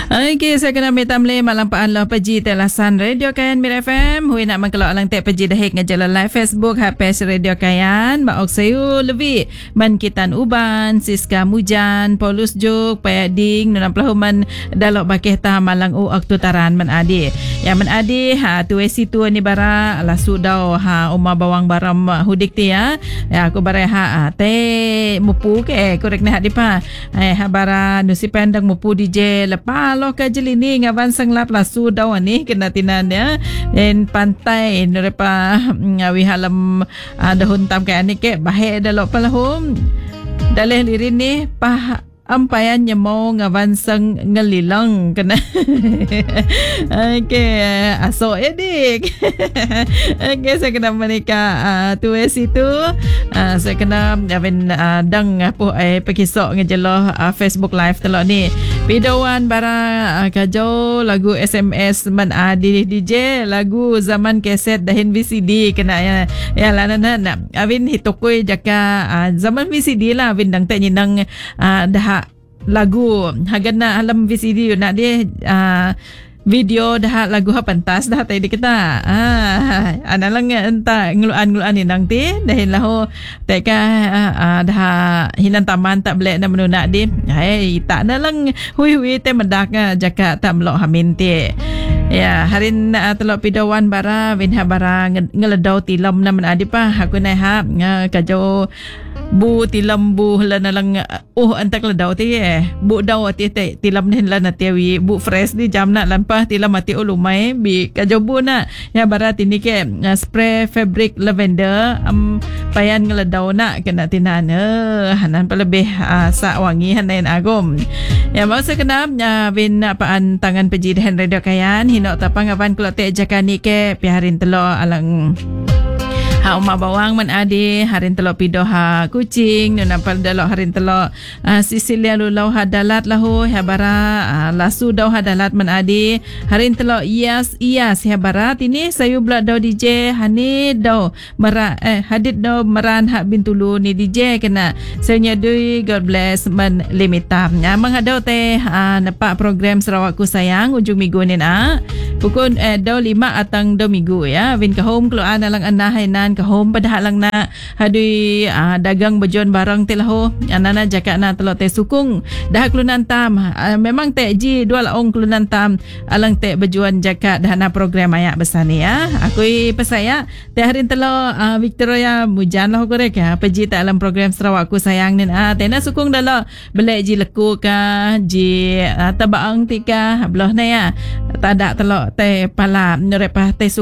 Okey, saya kena minta mele malam paan lo peji telasan Radio Kayan Mir FM. Hui nak mengkelok alang tek peji dahik ngejala live Facebook HPS Radio Kayan. Maok sayu lebih man kitan uban, Siska Mujan, Paulus Juk, Payading, nunam pelahuman dalok bakeh ta malang u aktutaran man adi. Ya man adi tuwe situ ni bara la sudau uma bawang baram hudik ti ya. Ya aku bare te mupu ke korek ni dipa. Bara nusi pendang mupu DJ lepas lo ke jelini ngawan senglap la sudau ni kena tinan ya. Dan pantai nerepa ngawi halam dahun tam ke ani ke bahe dalok palahum. Daleh lirin ni ampayan nyemau ngawan sang ngelilang kena. Okey, asok ya dik. Okey, saya kena menikah tuwe situ. Saya kena dang apa pekisok ngejeloh Facebook live telok ni. Pidawan bara kajau lagu SMS man adi DJ lagu zaman kaset dahin VCD kena ya lana awin hitokoi jaka zaman VCD lah awin dang tak nyinang dah lagu hagana alam VCD nak dia video dah lagu pentas dah tadi kita analang entah ngeluan ni nang ti dahin lahu teka dah hinan taman tak boleh nak menunak di tak nalang hui te mendak jaka tak melok hamin ti ya harin telok pidawan bara winha bara ngeledau tilam na menadi pa aku naik kajau bu tilam bu lanalang antak ledau ti bu dau ti tilam ni lan atiwi bu fresh di jam nak lampah tilam mati ulumai bi kajobu na ya barat ini ke spray fabric lavender payan ngeledau nak kena tinan hanan pelebih sa wangi hanain agom ya mau sekena bin apaan tangan peji dan Radio Kayan hinok tapang awan kalau te jakani ke piharin telo alang uma bawang man adi harin telok pido kucing nampal dalok harin telok Sisilia lulau hadalat lahu habara lasu dau hadalat man adi harin telok ias habara ini sayu blak dau DJ hani dau hadit dau meran hak bintulu ni DJ kena saya dui God bless man limitam menghadau teh nepak program Sarawakku Sayang ujung minggu ni pukul dau 5 atang dau minggu ya win ke home keluar alang anah hainan ke home padahal lang na hadui dagang bejon barang telah anana jakak na telok te sukung dah kelunan tam memang te ji dua laong kelunan tam alang te bejuan jakak dah na program ayak besar ni ya aku pesaya te harin telok Victoria Mujan lah korek ya peji tak alam program Sarawakku Sayang ni tena sukung dalok belek ji leku ka ji tabaang tika belah na ya tak ada telok te pala nerepah te